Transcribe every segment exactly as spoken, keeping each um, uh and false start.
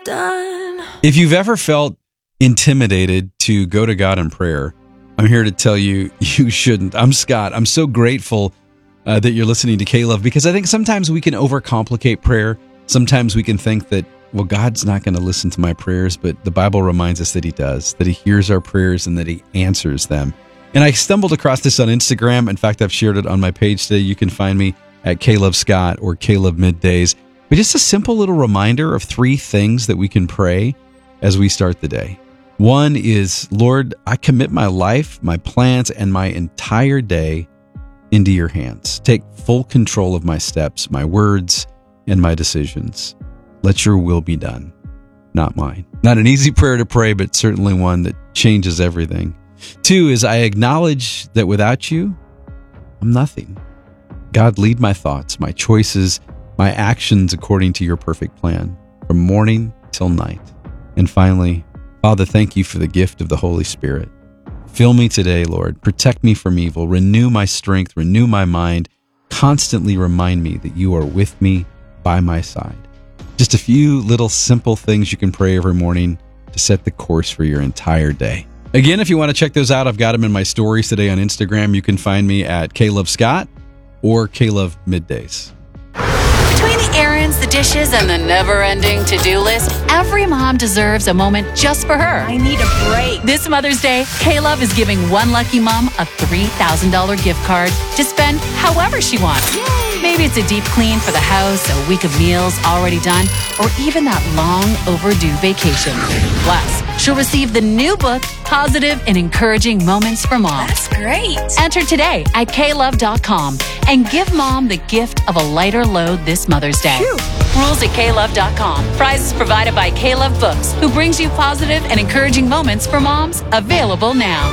done. If you've ever felt intimidated to go to God in prayer, I'm here to tell you, you shouldn't. I'm Scott. I'm so grateful uh, that you're listening to K-Love, because I think sometimes we can overcomplicate prayer. Sometimes we can think that, well, God's not going to listen to my prayers, but the Bible reminds us that he does, that he hears our prayers and that he answers them. And I stumbled across this on Instagram. In fact, I've shared it on my page today. You can find me at K-Love Scott or K-Love Middays. But just a simple little reminder of three things that we can pray as we start the day. One is, Lord, I commit my life, my plans, and my entire day into your hands. Take full control of my steps, my words, and my decisions. Let your will be done, not mine. Not an easy prayer to pray, but certainly one that changes everything. Two is, I acknowledge that without you, I'm nothing. God, lead my thoughts, my choices, my actions according to your perfect plan, from morning till night. And finally, Father, thank you for the gift of the Holy Spirit. Fill me today, Lord. Protect me from evil. Renew my strength. Renew my mind. Constantly remind me that you are with me by my side. Just a few little simple things you can pray every morning to set the course for your entire day. Again, if you want to check those out, I've got them in my stories today on Instagram. You can find me at K-Love Scott or K-Love Middays. Between the errands, the dishes, and the never-ending to-do list, every mom deserves a moment just for her. I need a break. This Mother's Day, K-Love is giving one lucky mom a three thousand dollars gift card to spend however she wants. Yay. Maybe it's a deep clean for the house, a week of meals already done, or even that long overdue vacation. Plus, she'll receive the new book, Positive and Encouraging Moments for Moms. That's great. Enter today at K love dot com and give mom the gift of a lighter load this Mother's Day. Phew. Rules at K love dot com. Prizes provided by K-Love Books, who brings you positive and encouraging moments for moms. Available now.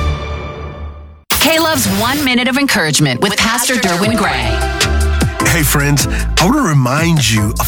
K-Love's One Minute of Encouragement with, with Pastor, Pastor Derwin Gray. Hey friends, I want to remind you of